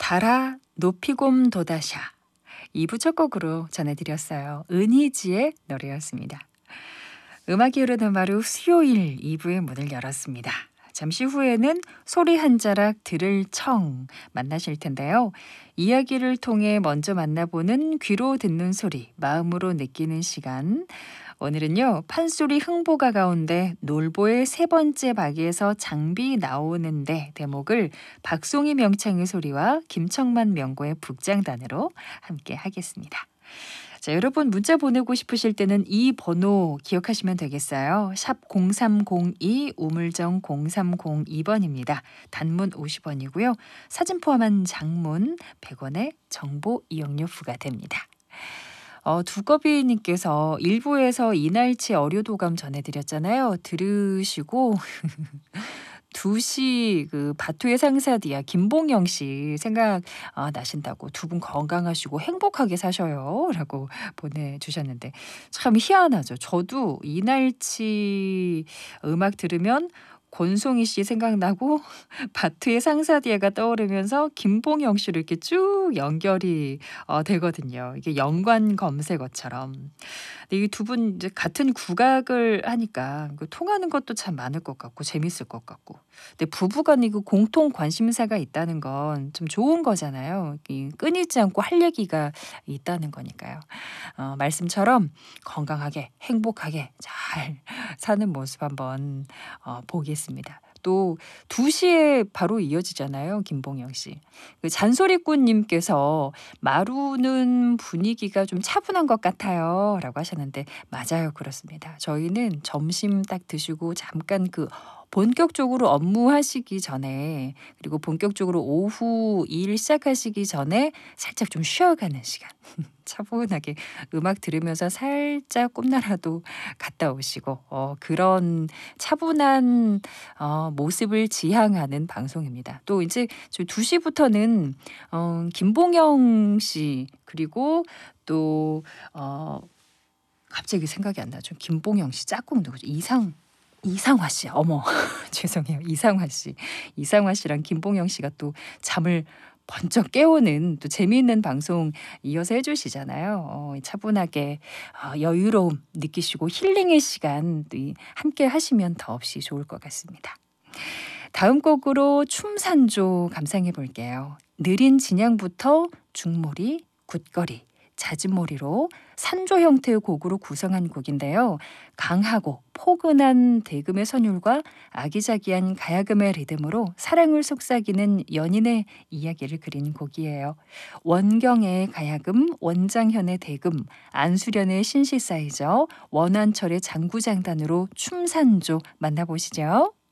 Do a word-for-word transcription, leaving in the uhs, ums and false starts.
달아 높이곰 도다샤 이 부 첫 곡으로 전해드렸어요. 은희지의 노래였습니다. 음악이 흐르는 하루 수요일 이 부의 문을 열었습니다. 잠시 후에는 소리 한 자락 들을 청 만나실 텐데요. 이야기를 통해 먼저 만나보는 귀로 듣는 소리, 마음으로 느끼는 시간. 오늘은요, 판소리 흥보가 가운데 놀보의 세 번째 박에서 장비 나오는데 대목을 박송이 명창의 소리와 김청만 명고의 북장단으로 함께 하겠습니다. 자, 여러분 문자 보내고 싶으실 때는 이 번호 기억하시면 되겠어요. 샵 공삼공이 우물정 공삼공이 번입니다. 단문 오십 원이고요. 사진 포함한 장문 백 원의 정보 이용료 부과됩니다. 어, 두꺼비님께서 일부에서 이날치 어류도감 전해드렸잖아요. 들으시고 두 시 그 바투의 상사디아 김봉영 씨 생각 아, 나신다고 두 분 건강하시고 행복하게 사셔요 라고 보내주셨는데 참 희한하죠. 저도 이날치 음악 들으면 권송희 씨 생각나고 바투의 상사디아가 떠오르면서 김봉영 씨로 이렇게 쭉 연결이 어, 되거든요. 이게 연관 검색어처럼. 근데 이 두 분 이제 같은 국악을 하니까 통하는 것도 참 많을 것 같고 재밌을 것 같고. 근데 부부간에 그 공통 관심사가 있다는 건 좀 좋은 거잖아요. 이 끊이지 않고 할 얘기가 있다는 거니까요. 어, 말씀처럼 건강하게 행복하게 잘 사는 모습 한번 어, 보겠습니다. 또 두 시에 바로 이어지잖아요. 김봉영 씨. 그 잔소리꾼님께서 마루는 분위기가 좀 차분한 것 같아요 라고 하셨는데 맞아요. 그렇습니다. 저희는 점심 딱 드시고 잠깐 그 본격적으로 업무하시기 전에 그리고 본격적으로 오후 일 시작하시기 전에 살짝 좀 쉬어가는 시간 차분하게 음악 들으면서 살짝 꿈나라도 갔다 오시고 어, 그런 차분한 어, 모습을 지향하는 방송입니다. 또 이제 두 시부터는 어, 김봉영 씨 그리고 또 어, 갑자기 생각이 안 나죠. 김봉영 씨 짝꿍 누구죠? 이상 이상화 씨. 어머 죄송해요. 이상화 씨. 이상화 씨랑 김봉영 씨가 또 잠을 번쩍 깨우는 또 재미있는 방송 이어서 해주시잖아요. 어, 차분하게 어, 여유로움 느끼시고 힐링의 시간 함께 하시면 더없이 좋을 것 같습니다. 다음 곡으로 춤산조 감상해 볼게요. 느린 진양부터 중몰이, 굿거리, 잦은몰이로 산조 형태의 곡으로 구성한 곡인데요. 강하고 포근한 대금의 선율과 아기자기한 가야금의 리듬으로 사랑을 속삭이는 연인의 이야기를 그린 곡이에요. 원경의 가야금, 원장현의 대금, 안수련의 신시사이저, 원한철의 장구장단으로 춤산조 만나보시죠.